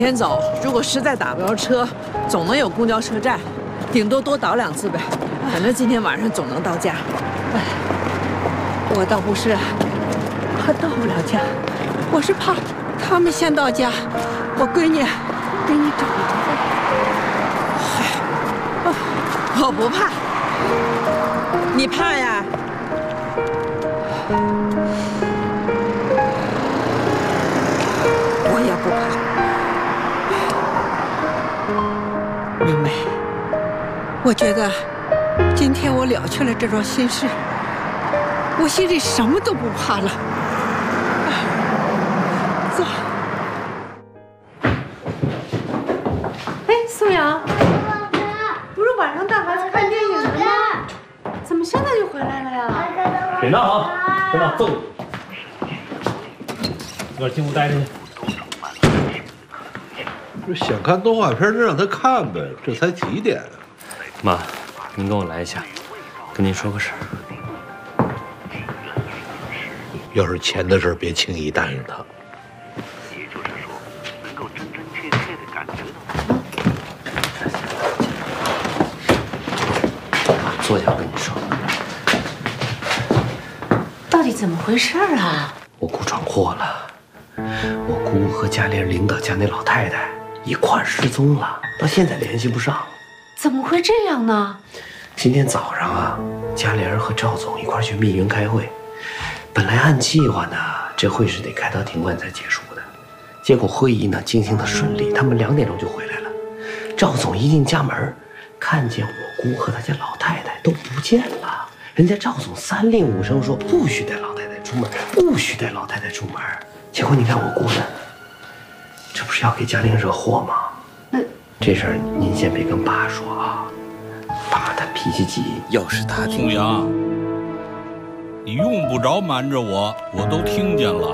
天走，如果实在打不着车，总能有公交车站，顶多多倒2次呗。反正今天晚上总能到家。 哎，我倒不是怕到不了家，我是怕他们先到家，我闺女给你找一找。 嗨，我不怕，你怕呀？ 我也不怕。 明媚，我觉得今天我了却了这桩心事，我心里什么都不怕了。走。 哎，素阳，不是晚上带孩子看电影的吗？怎么现在就回来了呀？ 别闹啊！别闹，揍你！一会儿进屋待着去。 这想看动画片就让他看呗，这才几点啊？ 妈，您跟我来一下，跟您说个事儿。 要是钱的事，别轻易答应他。 也就是说，能够真真切切的感觉到。 妈，坐下，我跟你说， 到底怎么回事啊？ 我姑闯祸了，我姑和家里领导家那老太太。 一块儿失踪了，到现在联系不上， 怎么会这样呢？ 今天早上啊，家莲和赵总一块儿去密云开会，本来按计划呢，这会是得开到挺晚才结束的，结果会议呢进行的顺利，他们2点钟就回来了。赵总一进家门，看见我姑和他家老太太都不见了，人家赵总3令5申说不许带老太太出门，不许带老太太出门，结果你看我姑呢？ 这不是要给家玲惹祸吗？那这事儿您先别跟爸说啊，爸他脾气急，要是他宋阳，你用不着瞒着我，我都听见了。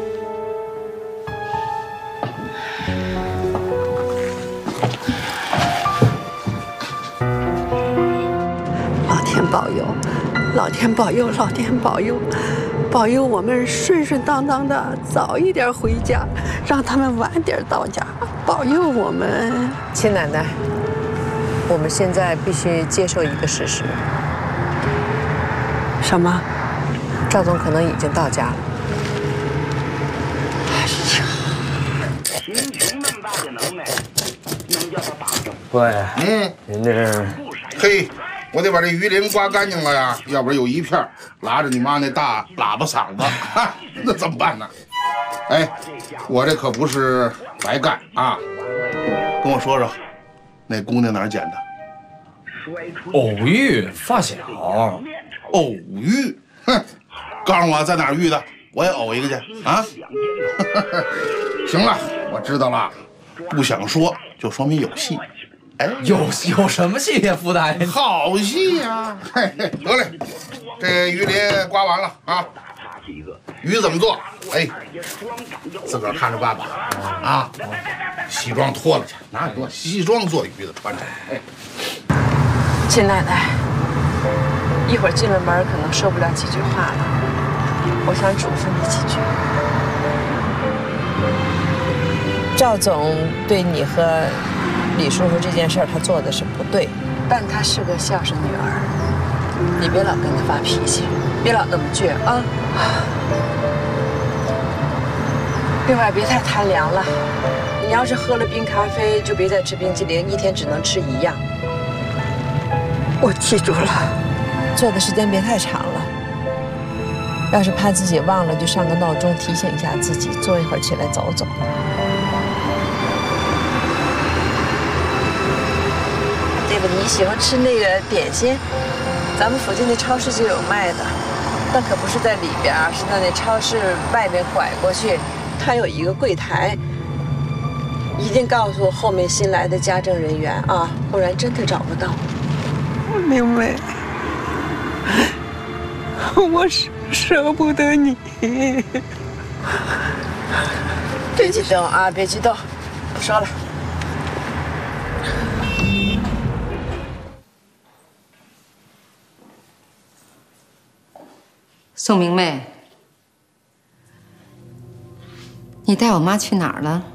老天保佑，老天保佑，老天保佑，保佑我们顺顺当当的早一点回家，让他们晚点到家，保佑我们。 亲奶奶，我们现在必须接受一个事实。 什么？ 赵总可能已经到家了。 哎呀！ 秦琼那么大的能耐，能叫他打上？ 喂，您这…… 嘿。 我得把这鱼鳞刮干净了呀，要不然有一片拉着你妈那大喇叭嗓子，那怎么办呢？哎，我这可不是白干啊！跟我说说，那姑娘哪儿捡的？ 偶遇发小。 偶遇？哼！告诉我在哪儿遇的，我也偶一个去啊！行了，我知道了，不想说就说明有戏。 哎，有什么戏呀，傅大爷？ 好戏呀！嘿嘿，得嘞，这鱼鳞刮完了啊。鱼怎么做？哎，自个儿看着办吧。啊，西装脱了去，哪有西装做鱼的穿着？哎， 亲奶奶，一会儿进了门可能说不了几句话了，我想嘱咐你几句。赵总对你和 李叔叔这件事儿，他做的是不对，但他是个孝顺女儿，你别老跟他发脾气，别老那么倔啊。另外，别太贪凉了，你要是喝了冰咖啡，就别再吃冰淇淋，一天只能吃1样。 我记住了， 坐的时间别太长了。要是怕自己忘了，就上个闹钟提醒一下自己，坐一会儿起来走走。 你喜欢吃那个点心，咱们附近的超市就有卖的，但可不是在里边，是在那超市外面拐过去，它有一个柜台。一定告诉后面新来的家政人员啊，不然真的找不到。 明媚，我舍不得你。 别激动啊，别激动，不说了。 宋明媚，你带我妈去哪儿了？